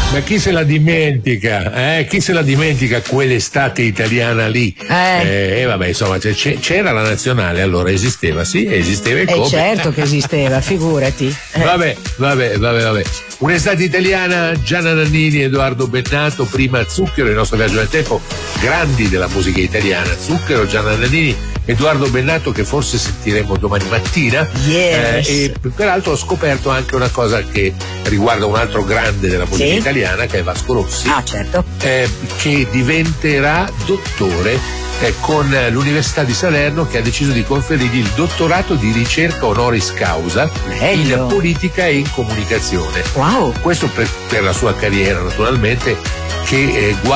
Ma chi se la dimentica? Chi se la dimentica quell'estate italiana lì? Vabbè, insomma, c'era la nazionale, allora esisteva, sì, esisteva e come? Certo che esisteva, figurati. Vabbè. Un'estate italiana, Gianna Nannini, Edoardo Bennato, prima Zucchero, il nostro viaggio nel tempo, grandi della musica italiana, Zucchero, Gianna Nannini, Edoardo Bennato, che forse sentiremo domani mattina. Yes. E peraltro ho scoperto anche una cosa che riguarda un altro grande della musica italiana, che è Vasco Rossi. Ah, certo. Che diventerà dottore con l'Università di Salerno, che ha deciso di conferirgli il dottorato di ricerca honoris causa in politica e in comunicazione. Wow. Questo per la sua carriera, naturalmente, che